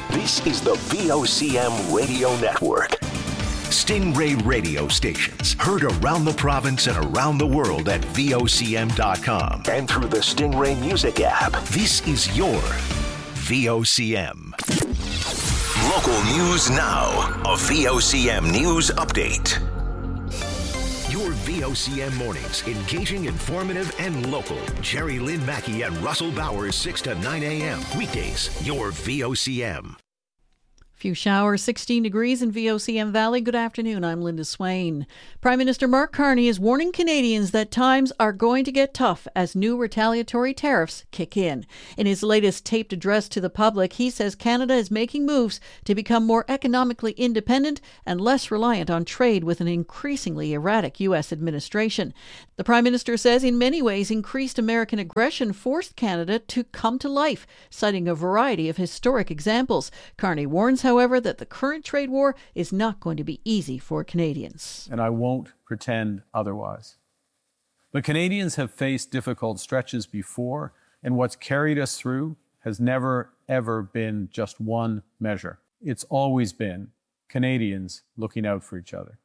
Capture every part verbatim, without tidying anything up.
This is the V O C M Radio Network. Stingray radio stations heard around the province and around the world at V O C M dot com and through the Stingray Music app. This is your V O C M. Local news now. A V O C M News Update. Your V O C M mornings, engaging, informative, and local. Jerry Lynn Mackey and Russell Bowers, six to nine a.m. Weekdays, your V O C M. Few showers, sixteen degrees in V O C M Valley. Good afternoon. I'm Linda Swain. Prime Minister Mark Carney is warning Canadians that times are going to get tough as new retaliatory tariffs kick in. In his latest taped address to the public, he says Canada is making moves to become more economically independent and less reliant on trade with an increasingly erratic U S administration. The Prime Minister says in many ways increased American aggression forced Canada to come to life, citing a variety of historic examples. Carney warns, however, that the current trade war is not going to be easy for Canadians. And I won't pretend otherwise. But Canadians have faced difficult stretches before, and what's carried us through has never, ever been just one measure. It's always been Canadians looking out for each other.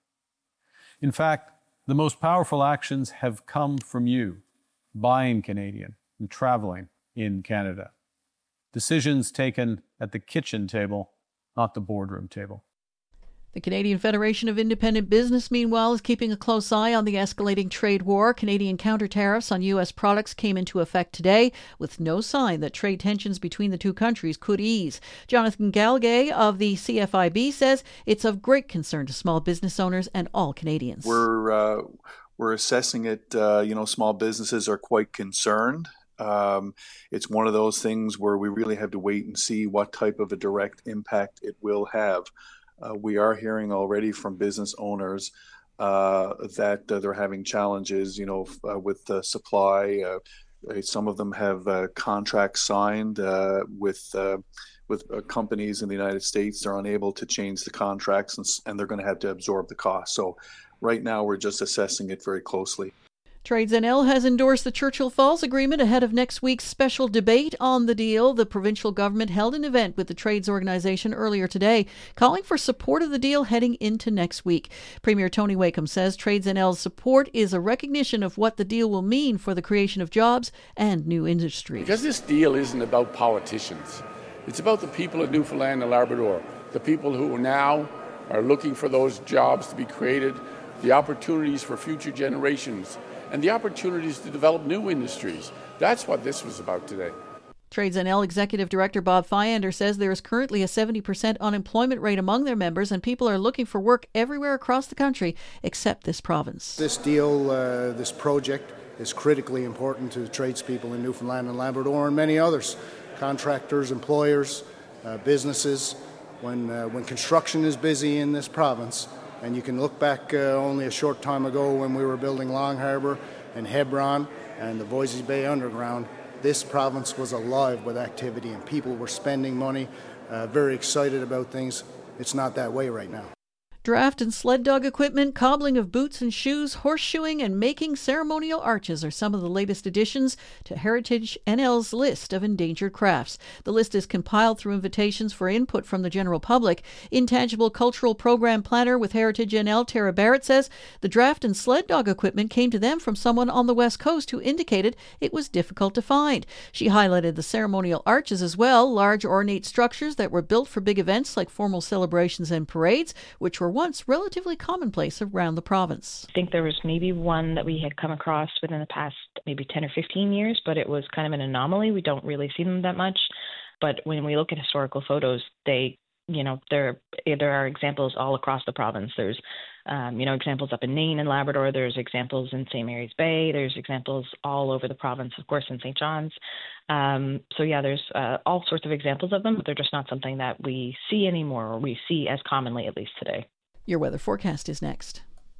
In fact, the most powerful actions have come from you, buying Canadian and traveling in Canada. Decisions taken at the kitchen table, not the boardroom table. The Canadian Federation of Independent Business, meanwhile, is keeping a close eye on the escalating trade war. Canadian counter-tariffs on U S products came into effect today, with no sign that trade tensions between the two countries could ease. Jonathan Galgay of the C F I B says it's of great concern to small business owners and all Canadians. We're uh, we're assessing it. Uh, you know, small businesses are quite concerned. Um, it's one of those things where we really have to wait and see what type of a direct impact it will have. Uh, we are hearing already from business owners uh, that uh, they're having challenges, you know, uh, with uh, supply. Uh, some of them have uh, contracts signed uh, with uh, with uh, companies in the United States. They're unable to change the contracts, and, and they're going to have to absorb the cost. So right now, we're just assessing it very closely. Trades N L has endorsed the Churchill Falls Agreement ahead of next week's special debate on the deal. The provincial government held an event with the trades organization earlier today, calling for support of the deal heading into next week. Premier Tony Wakeham says Trades N L's support is a recognition of what the deal will mean for the creation of jobs and new industries. Because this deal isn't about politicians. It's about the people of Newfoundland and Labrador, the people who now are looking for those jobs to be created, the opportunities for future generations, and the opportunities to develop new industries. That's what this was about today. Trades N L Executive Director Bob Fyander says there is currently a seventy percent unemployment rate among their members, and people are looking for work everywhere across the country except this province. This deal, uh, this project, is critically important to the tradespeople in Newfoundland and Labrador and many others, contractors, employers, uh, businesses. When, uh, when construction is busy in this province, and you can look back uh, only a short time ago when we were building Long Harbour and Hebron and the Voisey's Bay Underground, this province was alive with activity and people were spending money, uh, very excited about things. It's not that way right now. Draft and sled dog equipment, cobbling of boots and shoes, horseshoeing, and making ceremonial arches are some of the latest additions to Heritage N L's list of endangered crafts. The list is compiled through invitations for input from the general public. Intangible Cultural Program Planner with Heritage N L, Tara Barrett, says the draft and sled dog equipment came to them from someone on the West Coast who indicated it was difficult to find. She highlighted the ceremonial arches as well, large ornate structures that were built for big events like formal celebrations and parades, which were once relatively commonplace around the province. I think there was maybe one that we had come across within the past maybe ten or fifteen years, but it was kind of an anomaly. We don't really see them that much. But when we look at historical photos, they, you know, there there are examples all across the province. There's, um, you know, examples up in Nain and Labrador. There's examples in Saint Mary's Bay. There's examples all over the province, of course, in Saint John's. Um, so, yeah, there's uh, all sorts of examples of them, but they're just not something that we see anymore, or we see as commonly, at least today. Your weather forecast is next.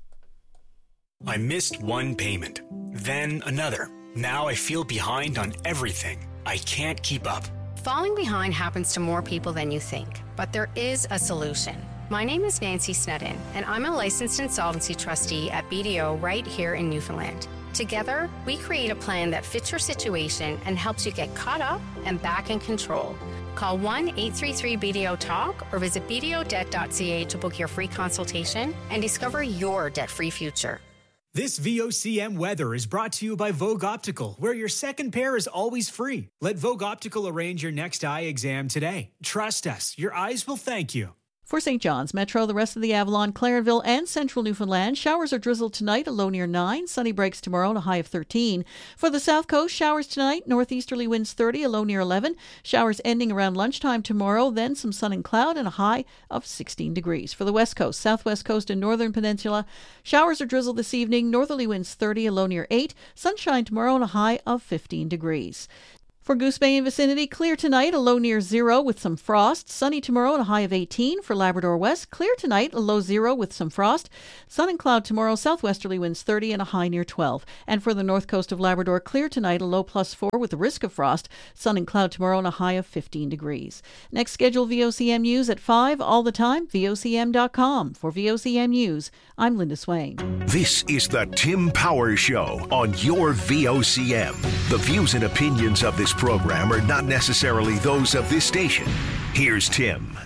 I missed one payment, then another. Now I feel behind on everything. I can't keep up. Falling behind happens to more people than you think, but there is a solution. My name is Nancy Snedden, and I'm a licensed insolvency trustee at B D O right here in Newfoundland. Together, we create a plan that fits your situation and helps you get caught up and back in control. Call one eight three three B D O talk or visit b d o debt dot c a to book your free consultation and discover your debt-free future. This V O C M weather is brought to you by Vogue Optical, where your second pair is always free. Let Vogue Optical arrange your next eye exam today. Trust us, your eyes will thank you. For Saint John's Metro, the rest of the Avalon, Clarenville, and central Newfoundland, showers or drizzle tonight, a low near nine. Sunny breaks tomorrow, and a high of thirteen. For the South Coast, showers tonight, northeasterly winds thirty, a low near eleven. Showers ending around lunchtime tomorrow, then some sun and cloud, and a high of sixteen degrees. For the West Coast, Southwest Coast, and Northern Peninsula, showers or drizzle this evening, northerly winds thirty, a low near eight. Sunshine tomorrow, and a high of fifteen degrees. For Goose Bay and vicinity, clear tonight, a low near zero with some frost. Sunny tomorrow and a high of eighteen. For Labrador West, clear tonight, a low zero with some frost. Sun and cloud tomorrow, southwesterly winds thirty and a high near twelve. And for the north coast of Labrador, clear tonight, a low plus four with the risk of frost. Sun and cloud tomorrow and a high of fifteen degrees. Next scheduled V O C M News at five, all the time, V O C M dot com. For V O C M News, I'm Linda Swain. This is the Tim Powers Show on your V O C M. The views and opinions of this program are not necessarily those of this station. Here's Tim.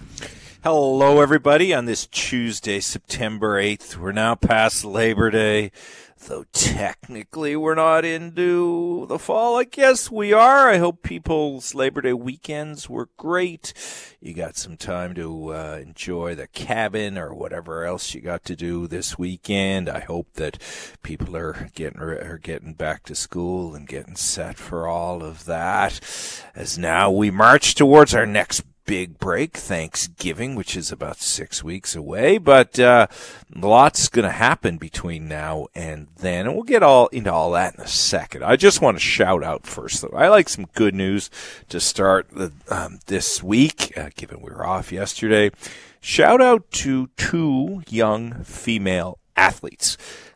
Hello, everybody, on this Tuesday, September eighth. We're now past Labor Day, though technically we're not into the fall. I guess we are. I hope people's Labor Day weekends were great. You got some time to uh, enjoy the cabin or whatever else you got to do this weekend. I hope that people are getting are getting back to school and getting set for all of that. As now we march towards our next big break, Thanksgiving, which is about six weeks away, but uh, lots going to happen between now and then, and we'll get all into all that in a second. I just want to shout out first, though. I like some good news to start the, um, this week, uh, given we were off yesterday. Shout out to two young female athletes.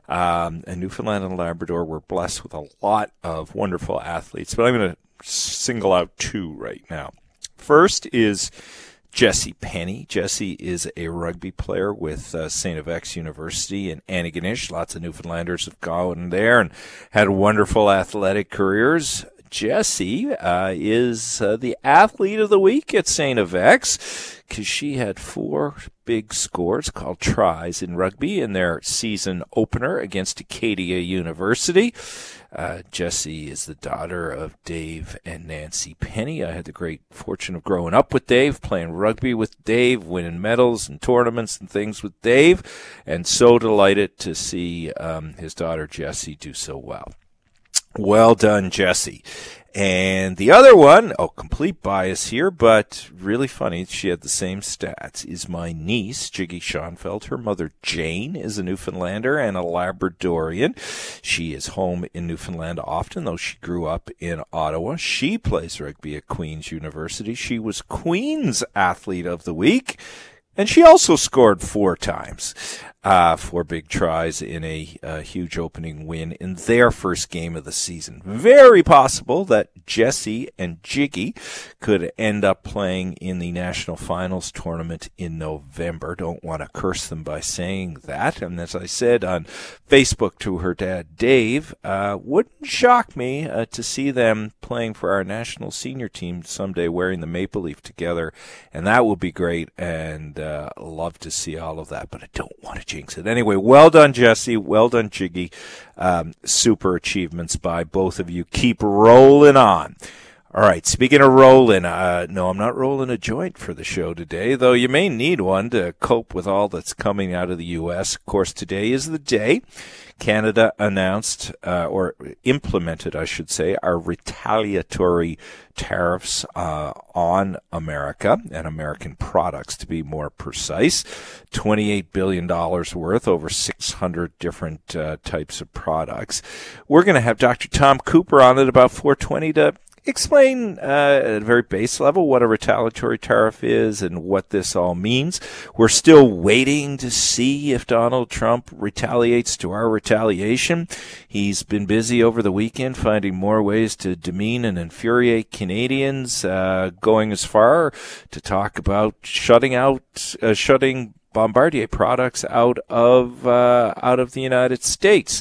Um, in Newfoundland and Labrador, we're blessed with a lot of wonderful athletes, but I'm going to single out two right now. First is Jessie Penny. Jessie is a rugby player with uh, Saint FX University in Antigonish. Lots of Newfoundlanders have gone there and had wonderful athletic careers. Jessie uh, is uh, the athlete of the week at Saint FX because she had four big scores called tries in rugby in their season opener against Acadia University. Uh, Jessie is the daughter of Dave and Nancy Penny. I had the great fortune of growing up with Dave, playing rugby with Dave, winning medals and tournaments and things with Dave, and so delighted to see um, his daughter Jessie do so well. Well done, Jessie. And the other one, oh, complete bias here, but really funny, she had the same stats, is my niece, Jiggy Schoenfeld. Her mother, Jane, is a Newfoundlander and a Labradorian. She is home in Newfoundland often, though she grew up in Ottawa. She plays rugby at Queen's University. She was Queen's Athlete of the Week. And she also scored four times, uh, four big tries in a, a huge opening win in their first game of the season. Very possible that Jessie and Jiggy could end up playing in the national finals tournament in November. Don't want to curse them by saying that. And as I said on Facebook to her dad, Dave, uh, wouldn't shock me uh, to see them playing for our national senior team someday wearing the maple leaf together. And that would be great. And Uh, love to see all of that, but I don't want to jinx it. Anyway, well done, Jessie. Well done, Jiggy. Um, super achievements by both of you. Keep rolling on. All right, speaking of rolling, uh, no, I'm not rolling a joint for the show today, though you may need one to cope with all that's coming out of the U S. Of course, today is the day Canada announced, uh, or implemented, I should say, our retaliatory tariffs uh, on America and American products, to be more precise. twenty-eight billion dollars worth, over six hundred different uh, types of products. We're going to have Doctor Tom Cooper on at about four twenty to explain uh, at a very base level what a retaliatory tariff is and what this all means. We're still waiting to see if Donald Trump retaliates to our retaliation. He's been busy over the weekend finding more ways to demean and infuriate Canadians, uh, going as far to talk about shutting out, uh, shutting Bombardier products out of uh, out of the United States.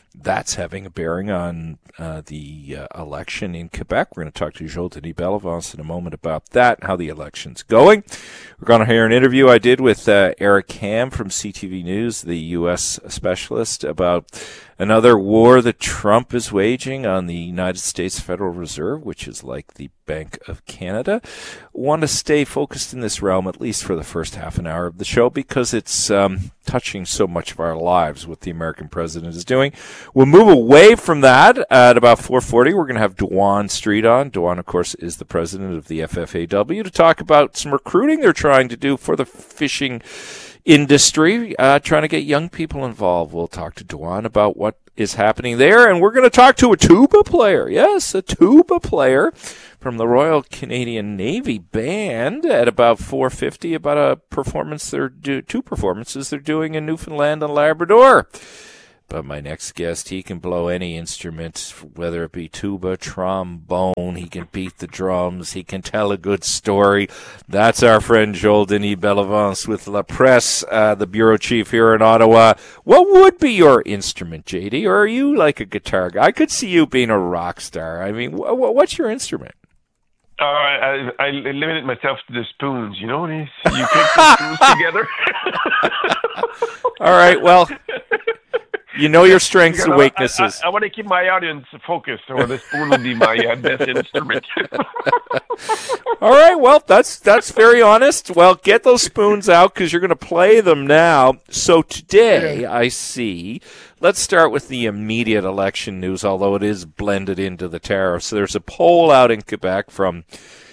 that's having a bearing on uh, the uh, election in Quebec. We're going to talk to Joel-Denis Bellavance in a moment about that and how the election's going. We're going to hear an interview I did with uh, Eric Ham from C T V News, the U S specialist, about another war that Trump is waging on the United States Federal Reserve, which is like the Bank of Canada. Want to stay focused in this realm, at least for the first half an hour of the show, because it's um, touching so much of our lives, what the American president is doing. We'll move away from that at about four forty. We're going to have Dewan Street on. Dewan, of course, is the president of the F F A W, to talk about some recruiting they're trying to do for the fishing industry, uh, trying to get young people involved. We'll talk to Dewan about what is happening there, and we're going to talk to a tuba player. Yes, a tuba player from the Royal Canadian Navy Band at about four fifty about a performance they're do two performances they're doing in Newfoundland and Labrador. But my next guest, he can blow any instrument, whether it be tuba, trombone, he can beat the drums, he can tell a good story. That's our friend Joel-Denis Bellavance with La Presse, uh, the bureau chief here in Ottawa. What would be your instrument, J D? Or are you like a guitar guy? I could see you being a rock star. I mean, wh- what's your instrument? Uh, I, I limited myself to the spoons, you know? You pick the spoons together. All right, well... You know your strengths and weaknesses. I, I, I want to keep my audience focused, so the spoon would be my uh, best instrument. All right, well, that's that's very honest. Well, get those spoons out because you're going to play them now. So today, I see, let's start with the immediate election news, although it is blended into the tariffs. So there's a poll out in Quebec from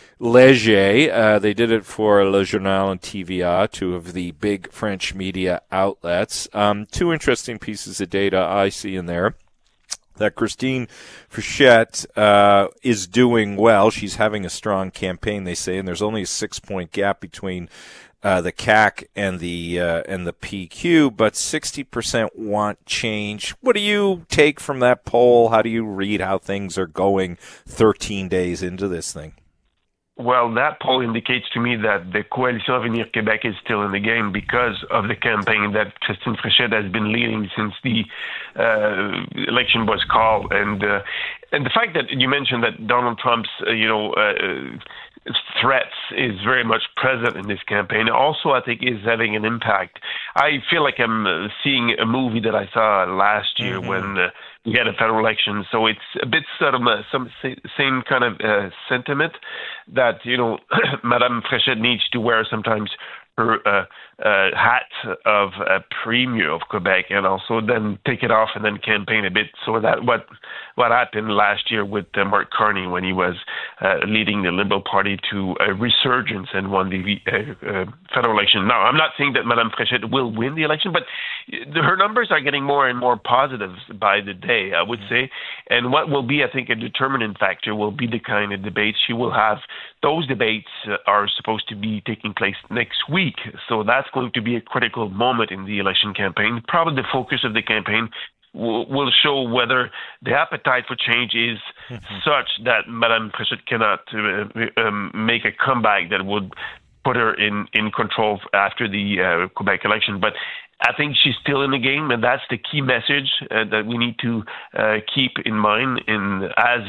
Léger. Uh, they did it for Le Journal and T V A, two of the big French media outlets. Um, two interesting pieces of data I see in there. That Christine Frechette uh, is doing well. She's having a strong campaign, they say, and there's only a six-point gap between uh, the C A C and the uh, and the P Q, but sixty percent want change. What do you take from that poll? How do you read how things are going thirteen days into this thing? Well, that poll indicates to me that the Coalition Avenir Québec is still in the game because of the campaign that Christine Frechette has been leading since the uh, election was called. And uh, and the fact that you mentioned that Donald Trump's, uh, you know, uh, threats is very much present in this campaign also, I think, is having an impact. I feel like I'm uh, seeing a movie that I saw last year mm-hmm. when uh, we had a federal election. So it's a bit sort of a, some same kind of uh, sentiment that, you know, Madame Frechette needs to wear sometimes her uh, uh, hat of a premier of Quebec and also then take it off and then campaign a bit. So that what what happened last year with uh, Mark Carney when he was uh, leading the Liberal Party to a resurgence and won the uh, uh, federal election. Now, I'm not saying that Madame Frechette will win the election, but her numbers are getting more and more positive by the day, I would say. And what will be, I think, a determining factor will be the kind of debates she will have. Those debates uh, are supposed to be taking place next week. So that's going to be a critical moment in the election campaign. Probably the focus of the campaign will, will show whether the appetite for change is mm-hmm. such that Madame Frechette cannot uh, um, make a comeback that would put her in, in control after the uh, Quebec election. But I think she's still in the game, and that's the key message uh, that we need to uh, keep in mind in as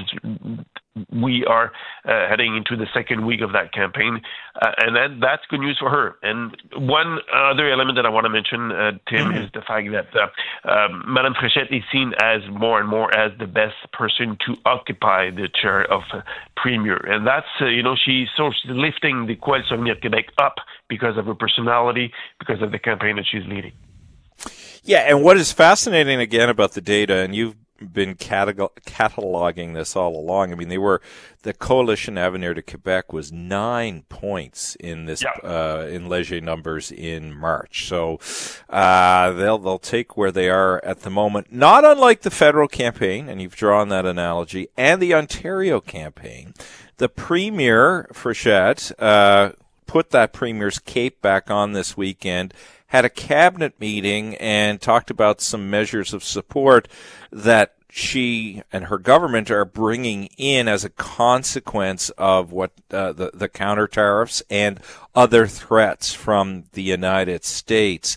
we are uh, heading into the second week of that campaign, uh, and that, that's good news for her. And one other element that I want to mention, uh, Tim, mm-hmm. is the fact that uh, um, Madame Frechette is seen as more and more as the best person to occupy the chair of uh, premier, and that's uh, you know she's so she's lifting the Coalition Avenir Québec up because of her personality, because of the campaign that she's leading. Yeah, and what is fascinating again about the data, and you've been catalog- cataloging this all along. I mean, they were the Coalition Avenir de Quebec was nine points in this yeah. uh, in Léger numbers in March. So uh, they'll they'll take where they are at the moment. Not unlike the federal campaign, and you've drawn that analogy, and the Ontario campaign. The Premier Frechette uh, put that Premier's cape back on this weekend, had a cabinet meeting and talked about some measures of support that she and her government are bringing in as a consequence of what uh, the, the counter tariffs and other threats from the United States.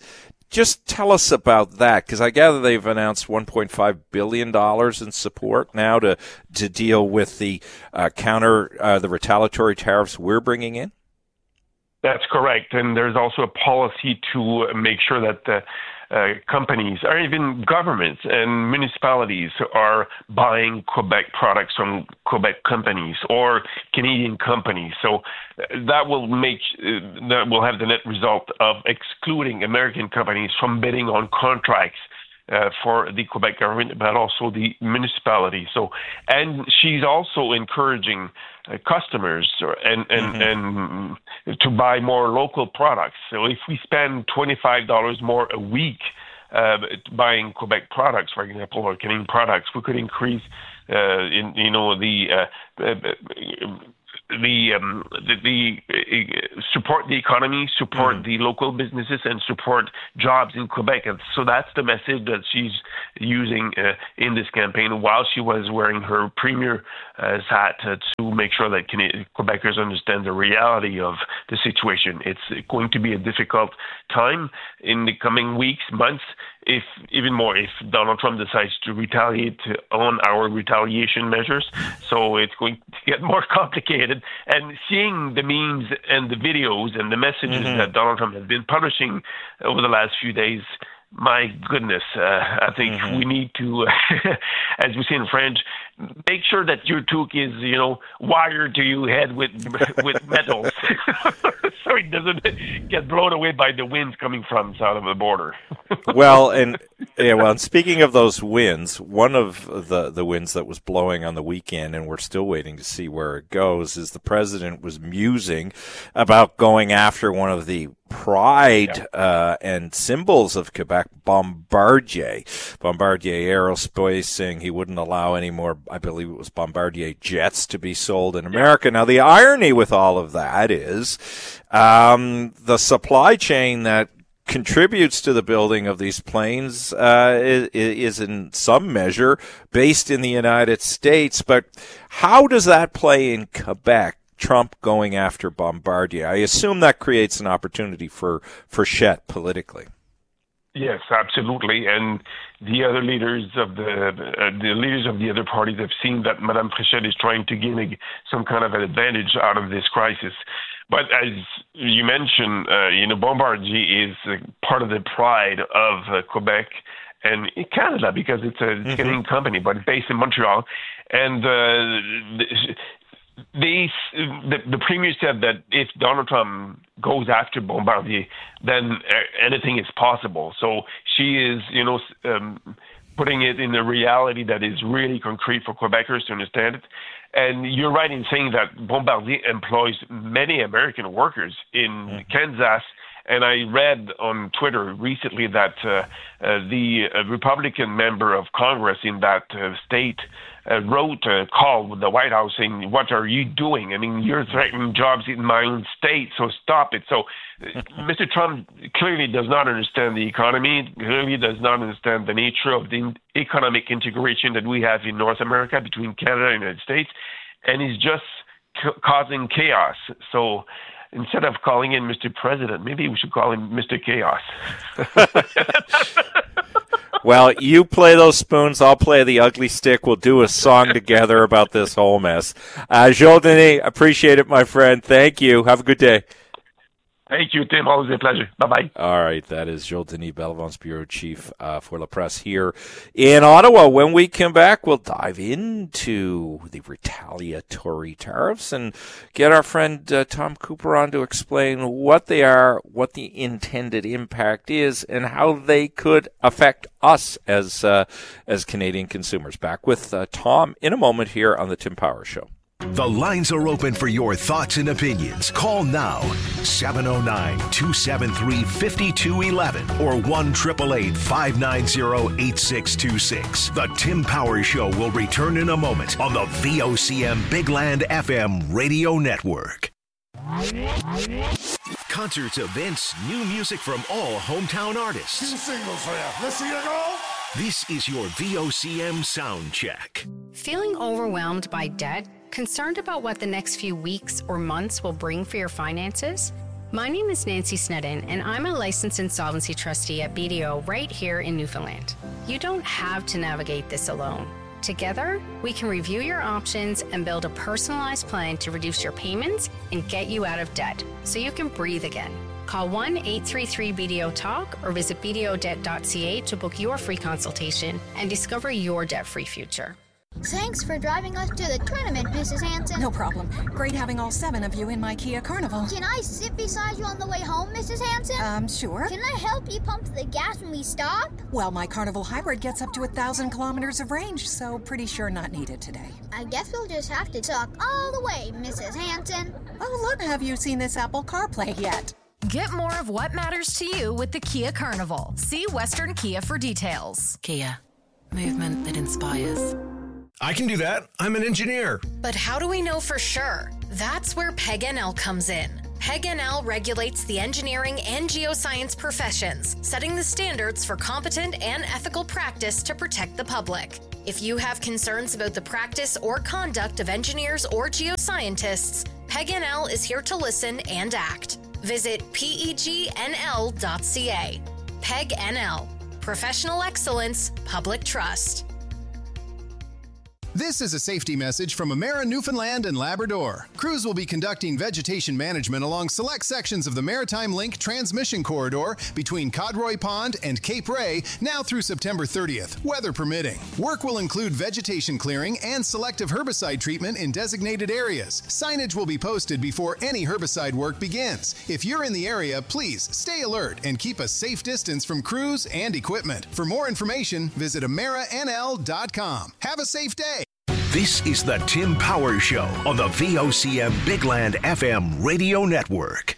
just tell us about that, because I gather they've announced one point five billion dollars in support now to to deal with the uh, counter uh, the retaliatory tariffs we're bringing in. That's correct, and there's also a policy to make sure that the uh, companies, or even governments and municipalities, are buying Quebec products from Quebec companies or Canadian companies. So that will make uh, that will have the net result of excluding American companies from bidding on contracts Uh, for the Quebec government, but also the municipality. So, and she's also encouraging uh, customers and and, mm-hmm. and to buy more local products. So, if we spend twenty-five dollars more a week uh, buying Quebec products, for example, or Canadian products, we could increase, uh, in you know, the uh, uh, the um, the, the uh, support the economy, support mm-hmm. the local businesses, and support jobs in Quebec. And so that's the message that she's using uh, in this campaign while she was wearing her premier uh, hat uh, to make sure that Canadian, Quebecers understand the reality of the situation. It's going to be a difficult time in the coming weeks, months, if even more if Donald Trump decides to retaliate on our retaliation measures. So it's going to get more complicated. And seeing the memes and the videos and the messages mm-hmm. that Donald Trump has been publishing over the last few days, my goodness, uh, I think mm-hmm. we need to, as we say in French, make sure that your toque is, you know, wired to your head with with metals, so it doesn't get blown away by the winds coming from south of the border. Well, and yeah, well, and speaking of those winds, one of the the winds that was blowing on the weekend, and we're still waiting to see where it goes, is the president was musing about going after one of the pride uh, and symbols of Quebec, Bombardier. Bombardier Aerospace, saying he wouldn't allow any more, I believe it was Bombardier jets to be sold in America. Now, the irony with all of that is um, the supply chain that contributes to the building of these planes uh, is, is in some measure based in the United States. But how does that play in Quebec? Trump going after Bombardier. I assume that creates an opportunity for Frechette politically. Yes, absolutely. And the other leaders of the uh, the leaders of the other parties have seen that Madame Frechette is trying to gain some kind of an advantage out of this crisis. But as you mentioned, uh, you know, Bombardier is uh, part of the pride of uh, Quebec and in Canada because it's a mm-hmm. Canadian company, but it's based in Montreal. And uh, the, They, the, the premier said that if Donald Trump goes after Bombardier, then anything is possible. So she is, you know, um, putting it in a reality that is really concrete for Quebecers to understand it. And you're right in saying that Bombardier employs many American workers in mm-hmm. Kansas. And I read on Twitter recently that uh, uh, the uh, Republican member of Congress in that uh, state uh, wrote a call with the White House saying, what are you doing? I mean, you're threatening jobs in my own state, so stop it. So uh, Mister Trump clearly does not understand the economy, clearly does not understand the nature of the economic integration that we have in North America between Canada and the United States, and he's just ca- causing chaos. So instead of calling in Mister President, maybe we should call him Mister Chaos. Well, you play those spoons, I'll play the ugly stick. We'll do a song together about this whole mess. Uh, Joel Denis, appreciate it, my friend. Thank you. Have a good day. Thank you, Tim. Always a pleasure. Bye-bye. All right. That is Joel Denis, Bellevon's bureau chief uh, for La Presse here in Ottawa. When we come back, we'll dive into the retaliatory tariffs and get our friend uh, Tom Cooper on to explain what they are, what the intended impact is, and how they could affect us as, uh, as Canadian consumers. Back with uh, Tom in a moment here on The Tim Power Show. The lines are open for your thoughts and opinions. Call now, seven oh nine, two seven three, five two one one or one eight eight eight, five nine zero, eight six two six. The Tim Power Show will return in a moment on the V O C M Big Land F M radio network. Concerts, events, new music from all hometown artists. Two singles for you. Let's see you go. This is your V O C M sound check. Feeling overwhelmed by debt? Concerned about what the next few weeks or months will bring for your finances? My name is Nancy Snedden, and I'm a licensed insolvency trustee at B D O right here in Newfoundland. You don't have to navigate this alone. Together, we can review your options and build a personalized plan to reduce your payments and get you out of debt so you can breathe again. Call one eight three three B D O talk or visit b d o debt dot c a to book your free consultation and discover your debt-free future. Thanks for driving us to the tournament, Missus Hanson. No problem. Great having all seven of you in my Kia Carnival. Can I sit beside you on the way home, Missus Hanson? Um, sure. Can I help you pump the gas when we stop? Well, my Carnival Hybrid gets up to a thousand kilometers of range, so pretty sure not needed today. I guess we'll just have to talk all the way, Missus Hanson. Oh, look, have you seen this Apple CarPlay yet? Get more of what matters to you with the Kia Carnival. See Western Kia for details. Kia. Movement that inspires. I can do that. I'm an engineer. But how do we know for sure? That's where P E G N L comes in. P E G N L regulates the engineering and geoscience professions, setting the standards for competent and ethical practice to protect the public. If you have concerns about the practice or conduct of engineers or geoscientists, P E G N L is here to listen and act. Visit P E G N L dot C A. P E G N L. Professional excellence, public trust. This is a safety message from Emera Newfoundland and Labrador. Crews will be conducting vegetation management along select sections of the Maritime Link transmission corridor between Codroy Pond and Cape Ray now through September thirtieth, weather permitting. Work will include vegetation clearing and selective herbicide treatment in designated areas. Signage will be posted before any herbicide work begins. If you're in the area, please stay alert and keep a safe distance from crews and equipment. For more information, visit emera n l dot com. Have a safe day. This is the Tim Powers Show on the V O C M Big Land F M radio network.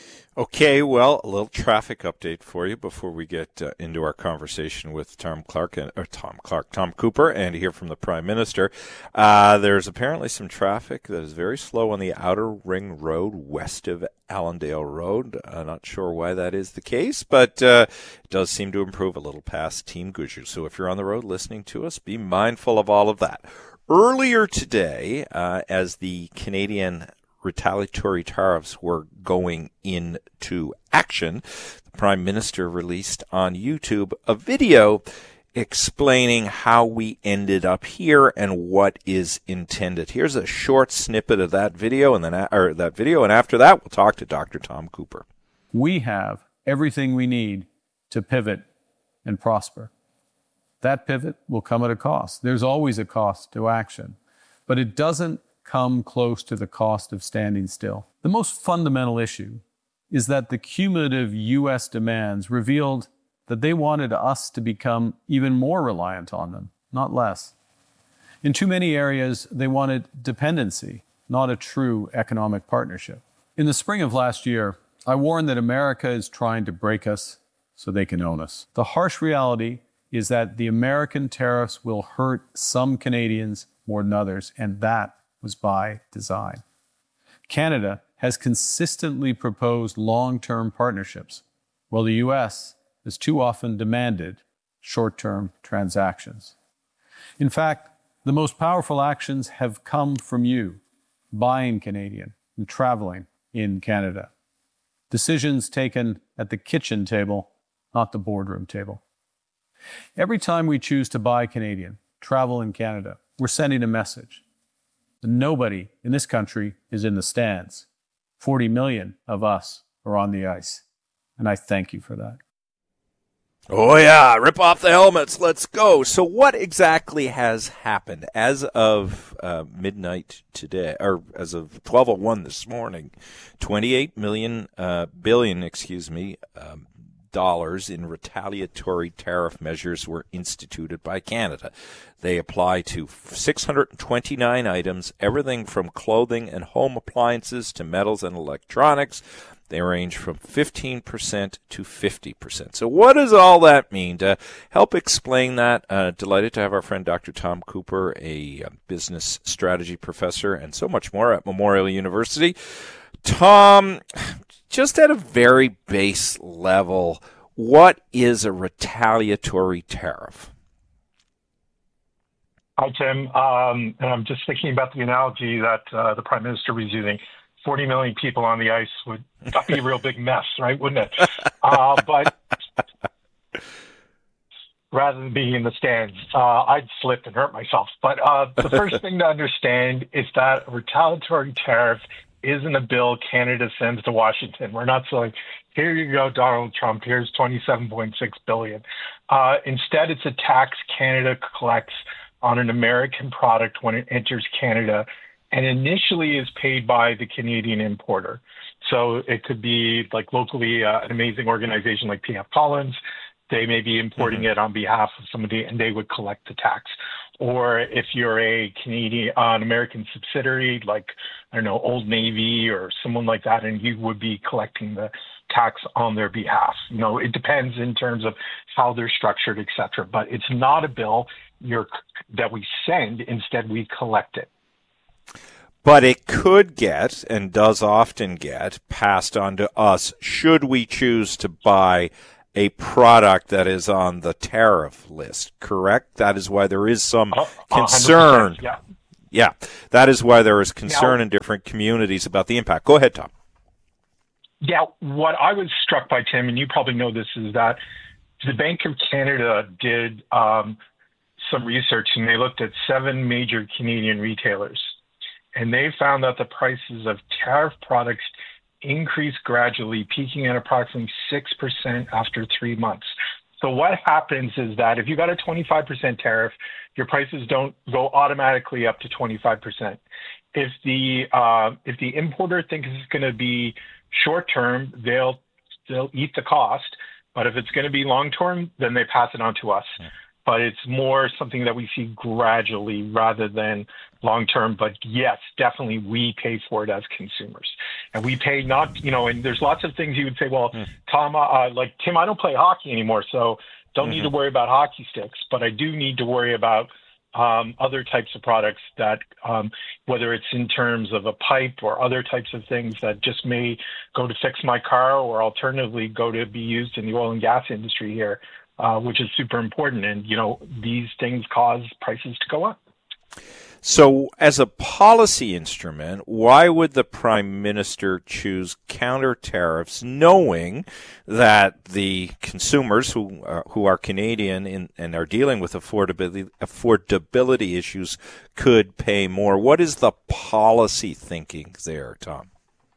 Okay, well, a little traffic update for you before we get uh, into our conversation with Tom Clark, and, or Tom Clark, Tom Cooper, and hear from the Prime Minister. Uh, there's apparently some traffic that is very slow on the Outer Ring Road west of Allendale Road. I'm not sure why that is the case, but uh, it does seem to improve a little past Team Guju. So if you're on the road listening to us, be mindful of all of that. Earlier today, uh, as the Canadian retaliatory tariffs were going into action, the Prime Minister released on YouTube a video explaining how we ended up here and what is intended. Here's a short snippet of that video, and then or that video, and after that, we'll talk to Doctor Tom Cooper. We have everything we need to pivot and prosper. That pivot will come at a cost. There's always a cost to action, but it doesn't come close to the cost of standing still. The most fundamental issue is that the cumulative U S demands revealed that they wanted us to become even more reliant on them, not less. In too many areas, they wanted dependency, not a true economic partnership. In the spring of last year, I warned that America is trying to break us so they can own us. The harsh reality is that the American tariffs will hurt some Canadians more than others, and that was by design. Canada has consistently proposed long-term partnerships, while the U S has too often demanded short-term transactions. In fact, the most powerful actions have come from you, buying Canadian and traveling in Canada. Decisions taken at the kitchen table, not the boardroom table. Every time we choose to buy Canadian, travel in Canada, we're sending a message. Nobody in this country is in the stands. forty million of us are on the ice. And I thank you for that. Oh, yeah. Rip off the helmets. Let's go. So what exactly has happened as of uh, midnight today, or as of twelve oh one this morning? twenty-eight million, uh, billion, excuse me, um, dollars in retaliatory tariff measures were instituted by Canada. They apply to six hundred twenty-nine items, everything from clothing and home appliances to metals and electronics. They range from fifteen percent to fifty percent. So what does all that mean? To help explain that, uh, delighted to have our friend Doctor Tom Cooper, a business strategy professor and so much more at Memorial University. Tom, just at a very base level, what is a retaliatory tariff? Hi, Tim. Um, and I'm just thinking about the analogy that uh, the Prime Minister was using. forty million people on the ice would be a real big mess, right? Wouldn't it? Uh, but rather than being in the stands, uh, I'd slip and hurt myself. But uh, the first thing to understand is that a retaliatory tariff isn't a bill Canada sends to Washington. We're not saying, here you go, Donald Trump, here's twenty-seven point six billion dollars. Uh, instead, it's a tax Canada collects on an American product when it enters Canada, and initially is paid by the Canadian importer. So it could be like locally uh, an amazing organization like P F Collins. They may be importing mm-hmm. it on behalf of somebody, and they would collect the tax. Or if you're a Canadian, uh, an American subsidiary, like, I don't know, Old Navy or someone like that, and you would be collecting the tax on their behalf. You know, it depends in terms of how they're structured, et cetera. But it's not a bill you're, that we send. Instead, we collect it. But it could get, and does often get, passed on to us should we choose to buy a product that is on the tariff list, correct? That is why there is some uh, concern. Yeah. yeah, that is why there is concern now, in different communities about the impact. Go ahead, Tom. Yeah, what I was struck by, Tim, and you probably know this, is that the Bank of Canada did um, some research, and they looked at seven major Canadian retailers. And they found that the prices of tariff products increased gradually, peaking at approximately six percent after three months. So what happens is that if you got a twenty-five percent tariff, your prices don't go automatically up to twenty-five percent. If the uh, if the importer thinks it's going to be short term, they'll they'll eat the cost. But if it's going to be long term, then they pass it on to us. Yeah. But it's more something that we see gradually rather than long term. But yes, definitely we pay for it as consumers. And we pay not, you know, and there's lots of things you would say, well, mm. Tom, uh, like, Tim, I don't play hockey anymore, so don't mm-hmm. need to worry about hockey sticks. But I do need to worry about um, other types of products that, um, whether it's in terms of a pipe or other types of things that just may go to fix my car or alternatively go to be used in the oil and gas industry here. Uh, which is super important. And, you know, these things cause prices to go up. So as a policy instrument, why would the Prime Minister choose counter tariffs knowing that the consumers who are, who are Canadian in, and are dealing with affordability, affordability issues could pay more? What is the policy thinking there, Tom?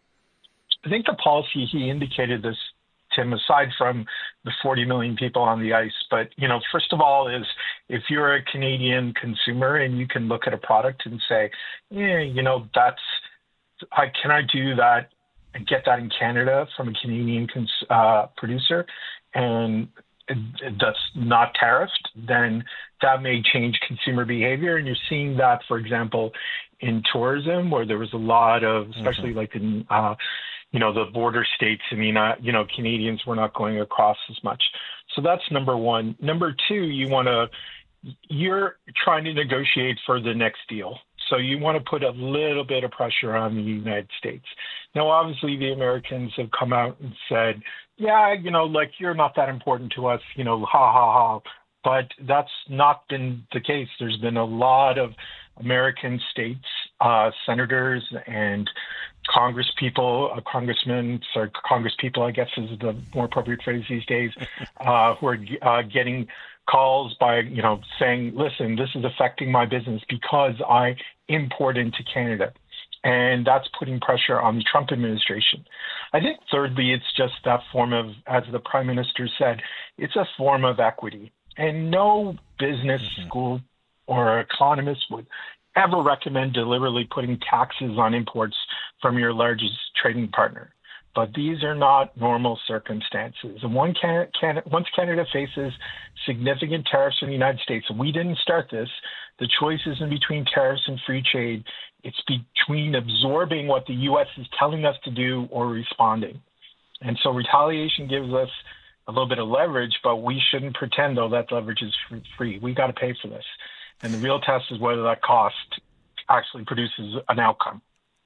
I think the policy, he indicated this, Tim, aside from the forty million people on the ice. But, you know, first of all is if you're a Canadian consumer and you can look at a product and say, yeah, you know, that's, I, can I do that and get that in Canada from a Canadian cons- uh, producer and that's not tariffed, then that may change consumer behavior. And you're seeing that, for example, in tourism, where there was a lot of, especially mm-hmm. like in, uh, you know, the border states. I mean, uh, you know, Canadians were not going across as much. So that's number one. Number two, you want to, you're trying to negotiate for the next deal. So you want to put a little bit of pressure on the United States. Now, obviously, the Americans have come out and said, yeah, you know, like, you're not that important to us, you know, ha, ha, ha. But that's not been the case. There's been a lot of American states, uh, senators and Congress people, uh, congressmen, sorry, Congress people, I guess is the more appropriate phrase these days, uh, who are uh, getting calls by, you know, saying, listen, this is affecting my business because I import into Canada. And that's putting pressure on the Trump administration. I think thirdly, it's just that form of, as the Prime Minister said, it's a form of equity. And no business mm-hmm. school or economist would ever recommend deliberately putting taxes on imports from your largest trading partner. But these are not normal circumstances. And one can, can, once Canada faces significant tariffs from the United States, and we didn't start this, the choice isn't between tariffs and free trade. It's between absorbing what the U S is telling us to do or responding. And so retaliation gives us a little bit of leverage, but we shouldn't pretend, though, that leverage is free. We got to pay for this. And the real test is whether that cost actually produces an outcome.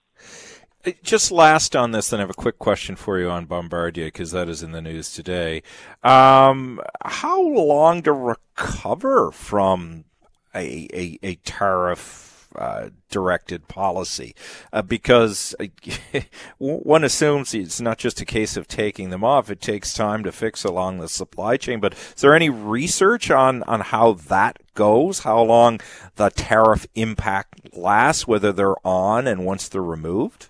Just last on this, then I have a quick question for you on Bombardier, because that is in the news today. Um, how long to recover from a, a, a tariff uh, directed policy, uh, because one assumes it's not just a case of taking them off. It takes time to fix along the supply chain. But is there any research on, on how that goes, how long the tariff impact lasts, whether they're on and once they're removed?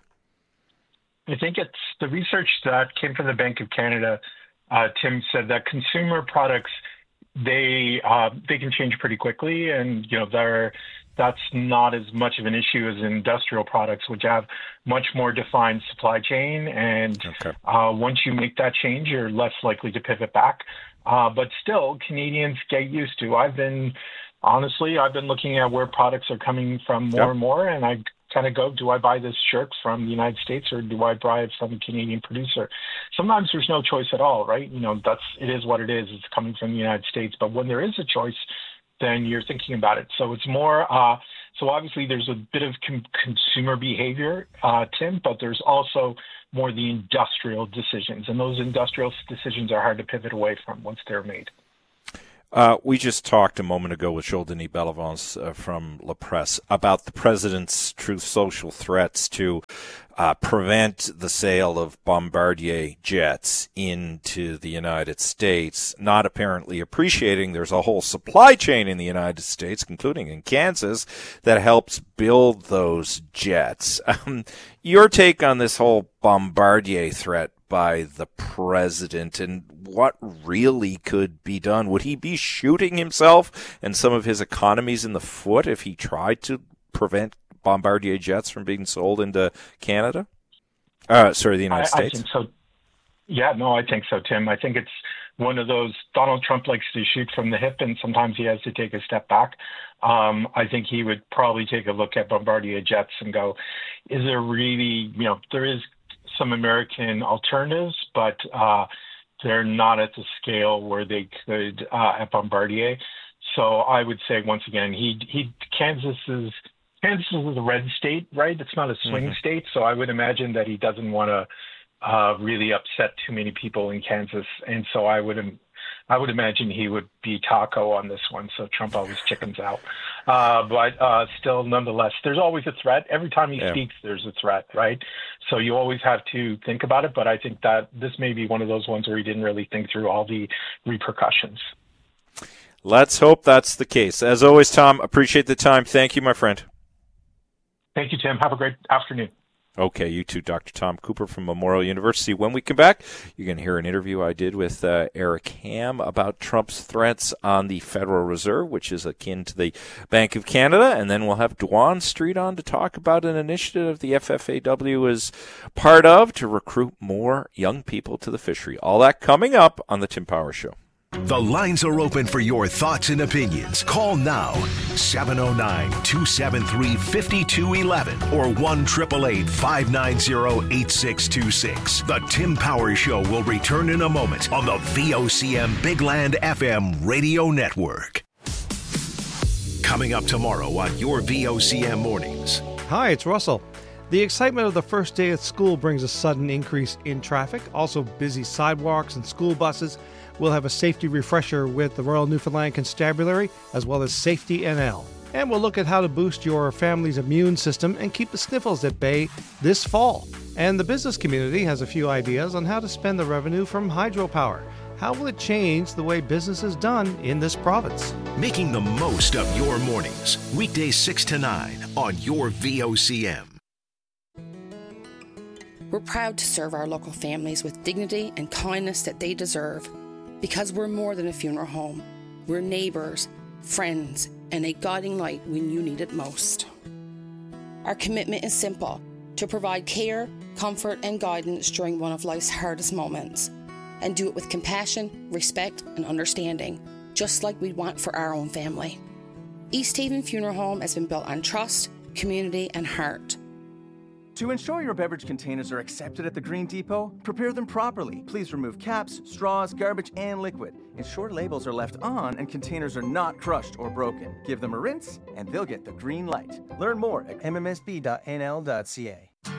I think it's the research that came from the Bank of Canada. Uh, Tim said that consumer products, they uh, they can change pretty quickly, and you know they're that's not as much of an issue as industrial products, which have much more defined supply chain. And okay. uh, once you make that change, you're less likely to pivot back. Uh, but still, Canadians get used to. I've been honestly, I've been looking at where products are coming from more yep. and more, and I kind of go, do I buy this shirt from the United States or do I buy it from a Canadian producer? Sometimes there's no choice at all, right? You know, that's it is what it is. It's coming from the United States. But when there is a choice, then you're thinking about it. So it's more, uh, so obviously there's a bit of com- consumer behavior, uh, Tim, but there's also more the industrial decisions. And those industrial decisions are hard to pivot away from once they're made. Uh, we just talked a moment ago with Joel-Denis Bellevance uh, from La Presse about the president's Truth Social threats to uh, prevent the sale of Bombardier jets into the United States, not apparently appreciating there's a whole supply chain in the United States, including in Kansas, that helps build those jets. Um, your take on this whole Bombardier threat by the president, and what really could be done? Would he be shooting himself and some of his economies in the foot if he tried to prevent Bombardier jets from being sold into Canada? Uh, sorry, the United I, States? I think so. Yeah, no, I think so, Tim. I think it's one of those, Donald Trump likes to shoot from the hip, and sometimes he has to take a step back. Um, I think he would probably take a look at Bombardier jets and go, is there really, you know, there is some American alternatives, but uh, they're not at the scale where they could uh, at Bombardier. So I would say once again, he he Kansas is Kansas is a red state, right? It's not a swing mm-hmm. state, so I would imagine that he doesn't want to uh, really upset too many people in Kansas, and so I would I would imagine he would be taco on this one. So Trump always chickens out, uh, but uh, still, nonetheless, there's always a threat. Every time he yeah. speaks, there's a threat, right? So you always have to think about it. But I think that this may be one of those ones where he didn't really think through all the repercussions. Let's hope that's the case. As always, Tom, appreciate the time. Thank you, my friend. Thank you, Tim. Have a great afternoon. Okay, you too, Doctor Tom Cooper from Memorial University. When we come back, you're going to hear an interview I did with uh, Eric Ham about Trump's threats on the Federal Reserve, which is akin to the Bank of Canada. And then we'll have Dwan Street on to talk about an initiative the F F A W is part of to recruit more young people to the fishery. All that coming up on The Tim Power Show. The lines are open for your thoughts and opinions. Call now, seven oh nine, two seven three, five two one one or one eight eight eight, five nine zero, eight six two six. The Tim Power Show will return in a moment on the V O C M Big Land F M radio network. Coming up tomorrow on your V O C M mornings. Hi, it's Russell. The excitement of the first day at school brings a sudden increase in traffic. Also, busy sidewalks and school buses. We'll have a safety refresher with the Royal Newfoundland Constabulary, as well as Safety N L. And we'll look at how to boost your family's immune system and keep the sniffles at bay this fall. And the business community has a few ideas on how to spend the revenue from hydropower. How will it change the way business is done in this province? Making the most of your mornings. Weekdays six to nine on your V O C M. We're proud to serve our local families with dignity and kindness that they deserve. Because we're more than a funeral home. We're neighbours, friends, and a guiding light when you need it most. Our commitment is simple, to provide care, comfort, and guidance during one of life's hardest moments, and do it with compassion, respect, and understanding, just like we'd want for our own family. East Haven Funeral Home has been built on trust, community, and heart. To ensure your beverage containers are accepted at the Green Depot, prepare them properly. Please remove caps, straws, garbage, and liquid. Ensure labels are left on and containers are not crushed or broken. Give them a rinse, and they'll get the green light. Learn more at m m s b dot n l dot c a.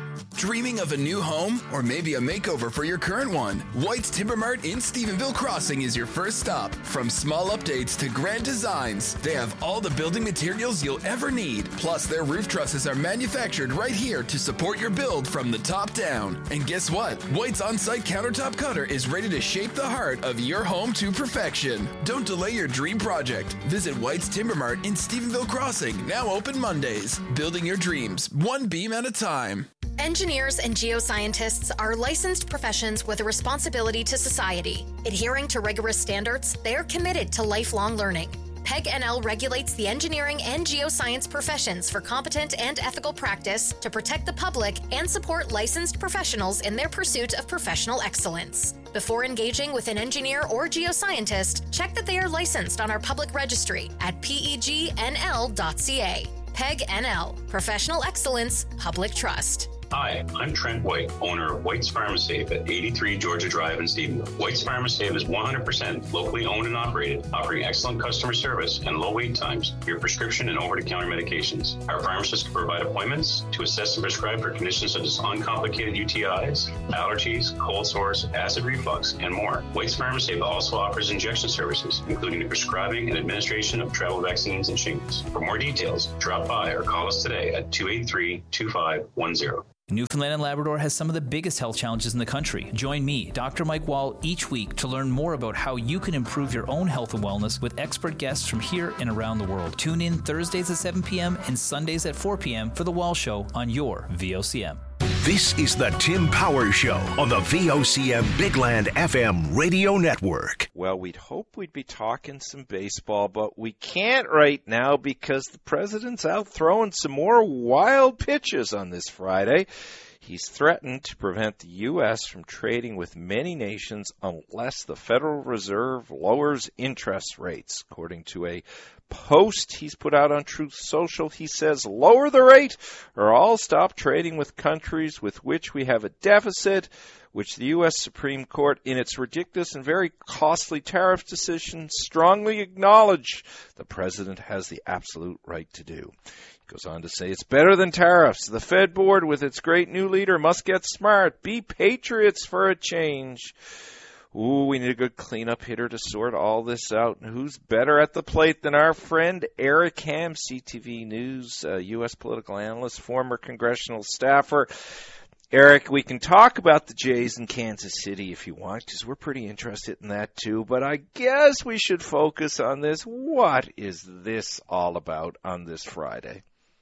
Dreaming of a new home or maybe a makeover for your current one? White's Timber Mart in Stephenville Crossing is your first stop. From small updates to grand designs, they have all the building materials you'll ever need. Plus, their roof trusses are manufactured right here to support your build from the top down. And guess what? White's on-site countertop cutter is ready to shape the heart of your home to perfection. Don't delay your dream project. Visit White's Timber Mart in Stephenville Crossing, now open Mondays. Building your dreams, one beam at a time. Engineers and geoscientists are licensed professions with a responsibility to society. Adhering to rigorous standards, they are committed to lifelong learning. PEG N L regulates the engineering and geoscience professions for competent and ethical practice to protect the public and support licensed professionals in their pursuit of professional excellence. Before engaging with an engineer or geoscientist, check that they are licensed on our public registry at P E G N L dot C A. PEG N L, Professional Excellence, Public Trust. Hi, I'm Trent White, owner of White's Pharmasafe at eighty-three Georgia Drive in Stephenville. White's Pharmasafe is one hundred percent locally owned and operated, offering excellent customer service and low wait times for your prescription and over-the-counter medications. Our pharmacists can provide appointments to assess and prescribe for conditions such as uncomplicated U T Is, allergies, cold sores, acid reflux, and more. White's Pharmasafe also offers injection services, including the prescribing and administration of travel vaccines and shingles. For more details, drop by or call us today at two eight three, two five one zero. Newfoundland and Labrador has some of the biggest health challenges in the country. Join me, Doctor Mike Wall, each week to learn more about how you can improve your own health and wellness with expert guests from here and around the world. Tune in Thursdays at seven p.m. and Sundays at four p.m. for The Wall Show on your V O C M. This is the Tim Powers Show on the V O C M Big Land F M radio network. Well, we'd hope we'd be talking some baseball, but we can't right now because the president's out throwing some more wild pitches on this Friday. He's threatened to prevent the U S from trading with many nations unless the Federal Reserve lowers interest rates. According to a post he's put out on Truth Social, he says, lower the rate or I'll stop trading with countries with which we have a deficit, which the U S Supreme Court, in its ridiculous and very costly tariff decision, strongly acknowledged the president has the absolute right to do. He goes on to say, it's better than tariffs. The Fed board, with its great new leader, must get smart. Be patriots for a change. Ooh, we need a good cleanup hitter to sort all this out. And who's better at the plate than our friend Eric Ham, C T V News, uh, U S political analyst, former congressional staffer. Eric, we can talk about the Jays in Kansas City if you want, because we're pretty interested in that too. But I guess we should focus on this. What is this all about on this Friday?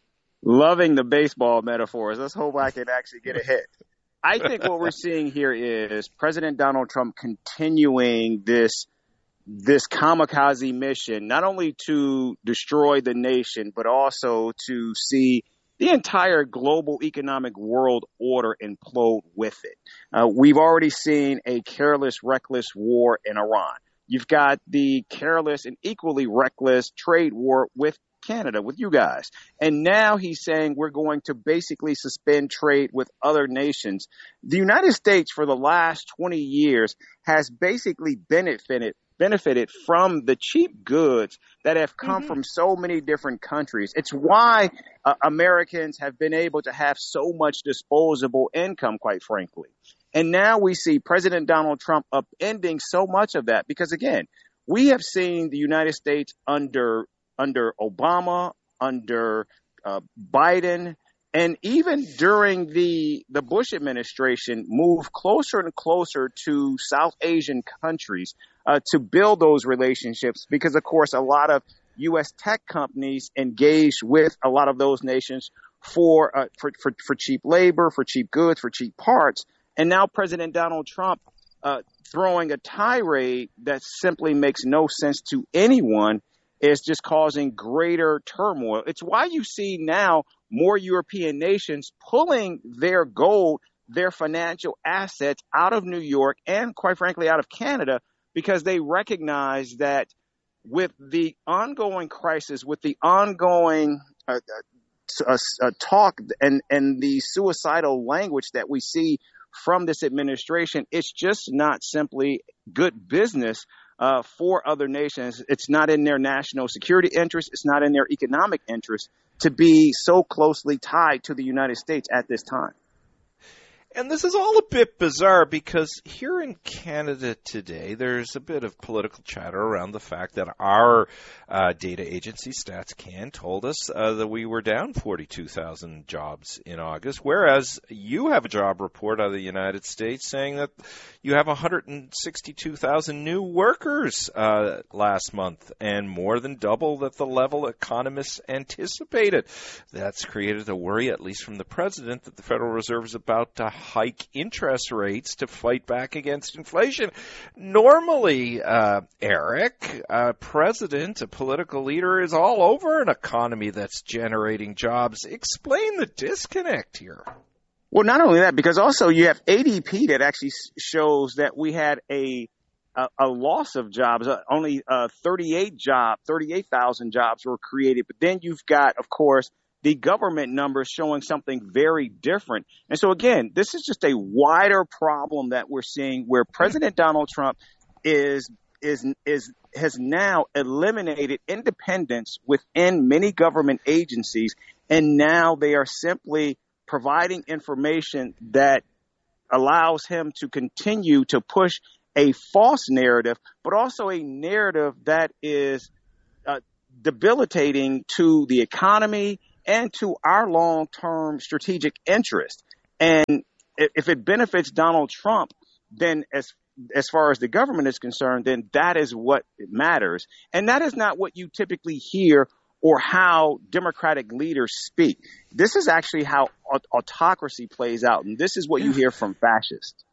Loving the baseball metaphors. Let's hope I can actually get a hit. I think what we're seeing here is President Donald Trump continuing this this kamikaze mission, not only to destroy the nation, but also to see the entire global economic world order implode with it. Uh, we've already seen a careless, reckless war in Iran. You've got the careless and equally reckless trade war with Canada, with you guys. And now he's saying we're going to basically suspend trade with other nations. The United States for the last twenty years has basically benefited benefited from the cheap goods that have come mm-hmm. from so many different countries. It's why uh, Americans have been able to have so much disposable income, quite frankly. And now we see President Donald Trump upending so much of that because, again, we have seen the United States under under Obama, under uh, Biden, and even during the the Bush administration, move closer and closer to South Asian countries uh, to build those relationships because, of course, a lot of U S tech companies engage with a lot of those nations for, uh, for, for, for cheap labor, for cheap goods, for cheap parts. And now President Donald Trump uh, throwing a tirade that simply makes no sense to anyone is just causing greater turmoil. It's why you see now more European nations pulling their gold, their financial assets out of New York and, quite frankly, out of Canada, because they recognize that with the ongoing crisis, with the ongoing uh, uh, uh, talk and, and the suicidal language that we see from this administration, it's just not simply good business Uh, for other nations. It's not in their national security interest. It's not in their economic interest to be so closely tied to the United States at this time. And this is all a bit bizarre because here in Canada today, there's a bit of political chatter around the fact that our uh, data agency, StatsCan, told us uh, that we were down forty-two thousand jobs in August, whereas you have a job report out of the United States saying that you have one hundred sixty-two thousand new workers uh, last month, and more than double that the level economists anticipated. That's created a worry, at least from the president, that the Federal Reserve is about to hike interest rates to fight back against inflation. Normally, uh, Eric, a president, a political leader, is all over an economy that's generating jobs. Explain the disconnect here. Well, not only that, because also you have A D P that actually shows that we had a a, a loss of jobs. Uh, only uh, thirty-eight job, thirty-eight thousand jobs were created. But then you've got, of course, the government numbers showing something very different. And so, again, this is just a wider problem that we're seeing where President Donald Trump is is is has now eliminated independence within many government agencies, and now they are simply providing information that allows him to continue to push a false narrative, but also a narrative that is uh, debilitating to the economy and to our long-term strategic interest. And if it benefits Donald Trump, then as as far as the government is concerned, then that is what matters. And that is not what you typically hear or how Democratic leaders speak. This is actually how aut- autocracy plays out, and this is what you hear from fascists.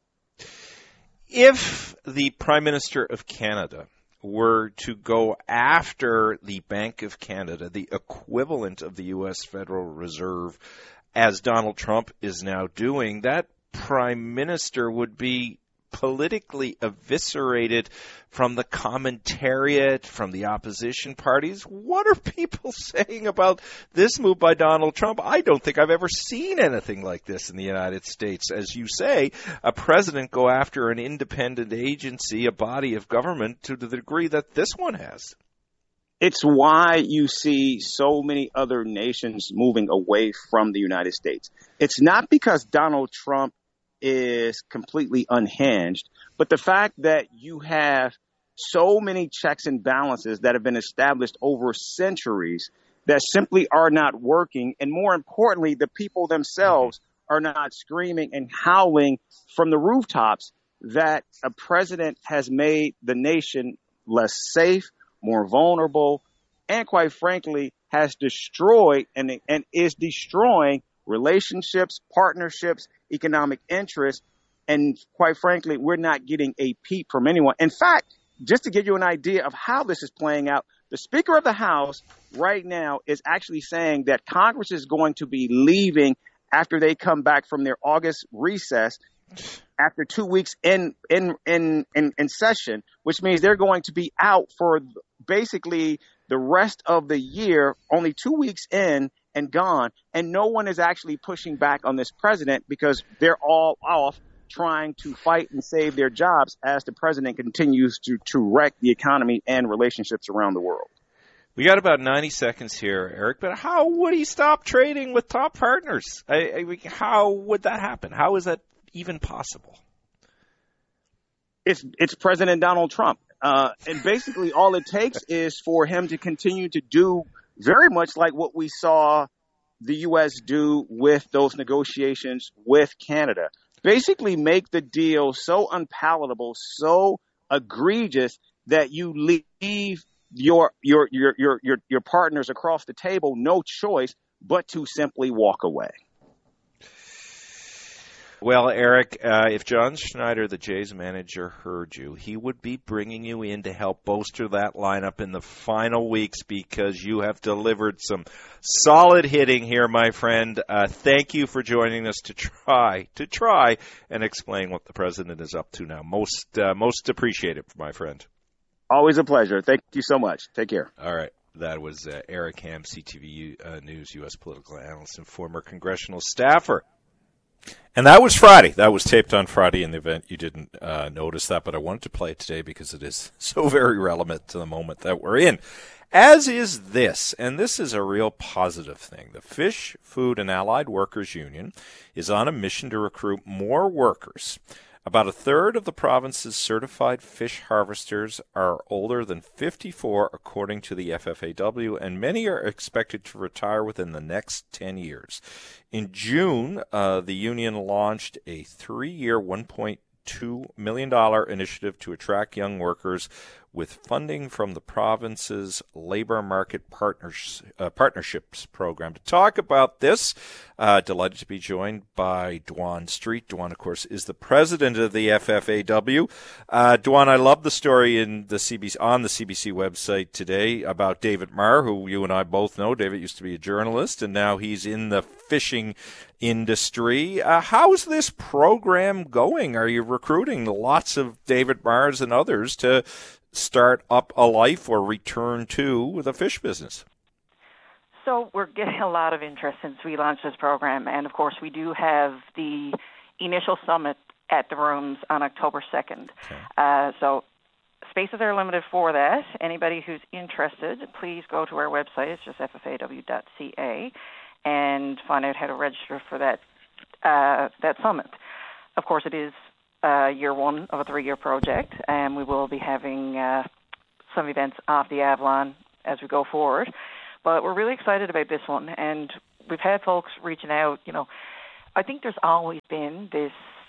If the Prime Minister of Canada were to go after the Bank of Canada, the equivalent of the U S Federal Reserve, as Donald Trump is now doing, that Prime Minister would be politically eviscerated from the commentariat, from the opposition parties. What are people saying about this move by Donald Trump? I don't think I've ever seen anything like this in the United States. As you say, a president go after an independent agency, a body of government, to the degree that this one has. It's why you see so many other nations moving away from the United States. It's not because Donald Trump is completely unhinged, but the fact that you have so many checks and balances that have been established over centuries that simply are not working. And more importantly, the people themselves are not screaming and howling from the rooftops that a president has made the nation less safe, more vulnerable, and quite frankly, has destroyed and, and is destroying relationships, partnerships, economic interests, and quite frankly, we're not getting a peep from anyone. In fact, just to give you an idea of how this is playing out, the Speaker of the House right now is actually saying that Congress is going to be leaving after they come back from their August recess after two weeks in in in in, in session, which means they're going to be out for basically the rest of the year, only two weeks in and gone. And no one is actually pushing back on this president because they're all off trying to fight and save their jobs as the president continues to, to wreck the economy and relationships around the world. We got about ninety seconds here, Eric, but how would he stop trading with top partners? I, I mean, how would that happen? How is that even possible? It's, it's President Donald Trump. Uh, and basically all it takes is for him to continue to do very much like what we saw the U S do with those negotiations with Canada. Basically make the deal so unpalatable, so egregious that you leave your your your your your, your partners across the table no choice but to simply walk away. Well, Eric, uh, if John Schneider, the Jays manager, heard you, he would be bringing you in to help bolster that lineup in the final weeks because you have delivered some solid hitting here, my friend. Uh, thank you for joining us to try to try and explain what the president is up to now. Most uh, most appreciated, my friend. Always a pleasure. Thank you so much. Take care. All right. That was uh, Eric Ham, C T V uh, News U S political analyst and former congressional staffer. And that was Friday. That was taped on Friday in the event you didn't uh, notice that, but I wanted to play it today because it is so very relevant to the moment that we're in. as is this, and this is a real positive thing. The Fish, Food, and Allied Workers Union is on a mission to recruit more workers. About a third of the province's certified fish harvesters are older than fifty-four, according to the F F A W, and many are expected to retire within the next ten years. In June, uh, the union launched a three-year, one point two million dollars initiative to attract young workers with funding from the province's Labor Market Partners, uh, Partnerships Program. To talk about this, uh, delighted to be joined by Dwan Street. Dwan, of course, is the president of the F F A W. Uh, Dwan, I love the story in the C B C, on the C B C website today about David Marr, who you and I both know. David used to be a journalist, and now he's in the fishing industry. Uh, how's this program going? Are you recruiting lots of David Marrs and others to start up a life or return to the fish business? So we're getting a lot of interest since we launched this program. And, of course, we do have the initial summit at the Rooms on October second. Okay. Uh, so spaces are limited for that. Anybody who's interested, please go to our website. It's just f f a w dot c a and find out how to register for that uh, that summit. Of course, it is Uh, year one of a three-year project, and we will be having uh, some events off the Avalon as we go forward. But we're really excited about this one, and we've had folks reaching out. You know, I think there's always been this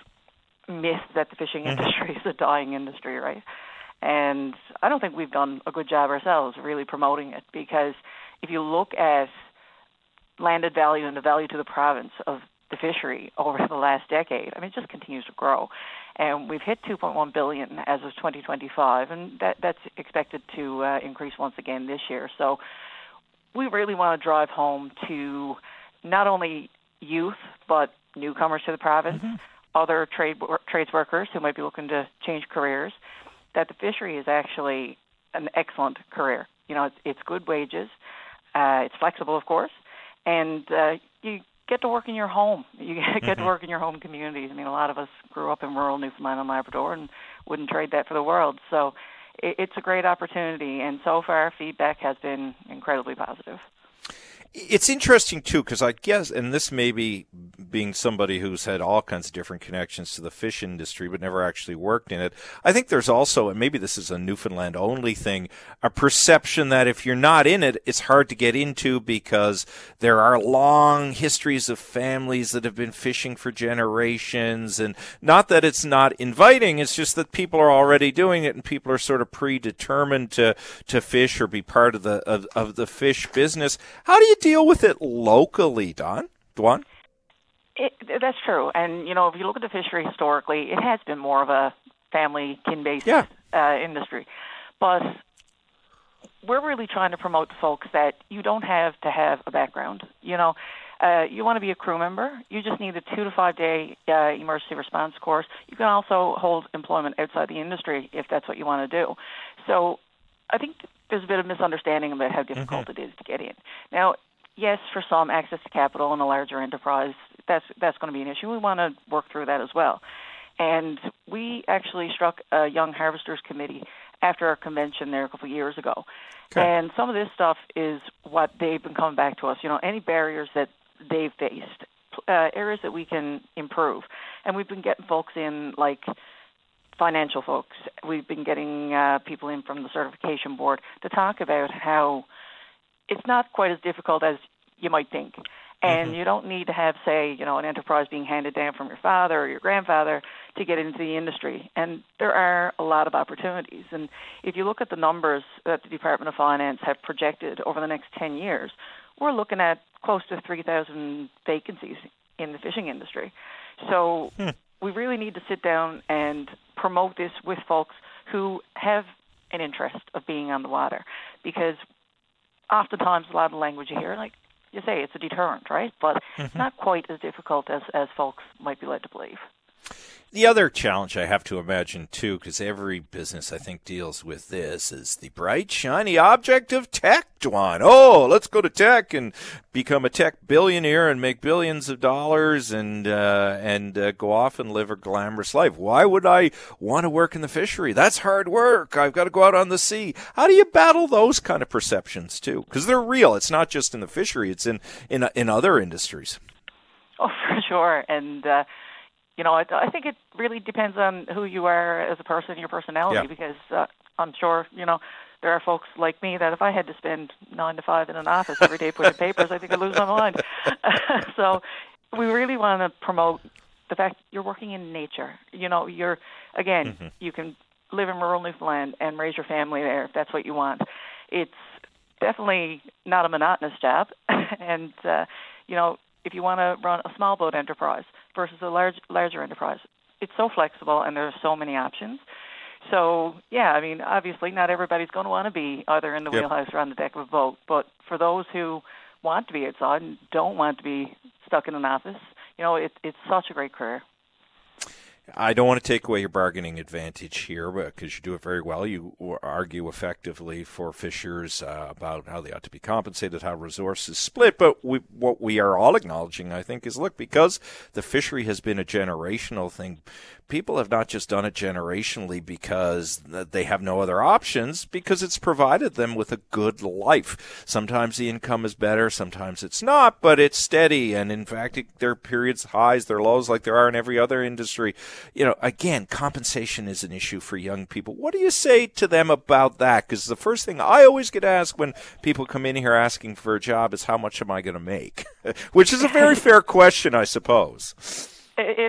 myth that the fishing mm-hmm. industry is a dying industry, right? And I don't think we've done a good job ourselves really promoting it, because if you look at landed value and the value to the province of the fishery over the last decade, I mean, it just continues to grow. And we've hit two point one billion dollars as of twenty twenty-five, and that, that's expected to uh, increase once again this year. So we really want to drive home to not only youth, but newcomers to the province, mm-hmm. other trade trades workers who might be looking to change careers, that the fishery is actually an excellent career. You know, it's, it's good wages, uh, it's flexible, of course, and uh, you get to work in your home. You get mm-hmm. to work in your home communities. I mean, a lot of us grew up in rural Newfoundland and Labrador and wouldn't trade that for the world. So it, it's a great opportunity, and so far feedback has been incredibly positive. It's interesting, too, because I guess, and this may be being somebody who's had all kinds of different connections to the fish industry but never actually worked in it, I think there's also, and maybe this is a Newfoundland-only thing, a perception that if you're not in it, it's hard to get into because there are long histories of families that have been fishing for generations, and not that it's not inviting, it's just that people are already doing it and people are sort of predetermined to, to fish or be part of the of, of the fish business. How do you deal with it locally, Don? Dwan? It, that's true. And, you know, if you look at the fishery historically, it has been more of a family, kin-based yeah. uh, industry. But we're really trying to promote to folks that you don't have to have a background. You know, uh, you want to be a crew member, you just need a two to five day uh, emergency response course. You can also hold employment outside the industry if that's what you want to do. So I think there's a bit of misunderstanding about how difficult mm-hmm. it is to get in. Now, yes, for some, access to capital in a larger enterprise, that's that's going to be an issue. We want to work through that as well. And we actually struck a Young Harvesters Committee after our convention there a couple of years ago. Okay. And some of this stuff is what they've been coming back to us. You know, any barriers that they've faced, uh, areas that we can improve. And we've been getting folks in, like financial folks. We've been getting uh, people in from the certification board to talk about how it's not quite as difficult as you might think. And mm-hmm. you don't need to have, say, you know, an enterprise being handed down from your father or your grandfather to get into the industry. And there are a lot of opportunities. And if you look at the numbers that the Department of Finance have projected over the next ten years, we're looking at close to three thousand vacancies in the fishing industry. So hmm. we really need to sit down and promote this with folks who have an interest of being on the water, because oftentimes a lot of the language you hear, like you say, it's a deterrent, right? But mm-hmm. it's not quite as difficult as, as folks might be led to believe. The other challenge I have to imagine, too, because every business, I think, deals with this, is the bright, shiny object of tech, Dwan. Oh, let's go to tech and become a tech billionaire and make billions of dollars and uh, and uh, go off and live a glamorous life. Why would I want to work in the fishery? That's hard work. I've got to go out on the sea. How do you battle those kind of perceptions, too? Because they're real. It's not just in the fishery. It's in, in, in other industries. Oh, for sure. And, uh, you know, I, I think it really depends on who you are as a person, your personality, Yeah. because uh, I'm sure, you know, there are folks like me that if I had to spend nine to five in an office every day putting papers, I think I'd lose my mind. So we really want to promote the fact you're working in nature. You know, you're, again, mm-hmm. you can live in rural Newfoundland and raise your family there if that's what you want. It's definitely not a monotonous job. and, uh, you know, if you want to run a small boat enterprise versus a large, larger enterprise, it's so flexible and there are so many options. So, yeah, I mean, obviously not everybody's going to want to be either in the Yep. wheelhouse or on the deck of a boat. But for those who want to be outside and don't want to be stuck in an office, you know, it, it's such a great career. I don't want to take away your bargaining advantage here because you do it very well. You argue effectively for fishers uh, about how they ought to be compensated, how resources split. But we, what we are all acknowledging, I think, is, look, because the fishery has been a generational thing, people have not just done it generationally because they have no other options, because it's provided them with a good life. Sometimes the income is better, sometimes it's not, but it's steady. And in fact, it, there are periods, highs, there are lows, like there are in every other industry. You know, again, compensation is an issue for young people. What do you say to them about that? Because the first thing I always get asked when people come in here asking for a job is, how much am I going to make? Which is a very fair question, I suppose. It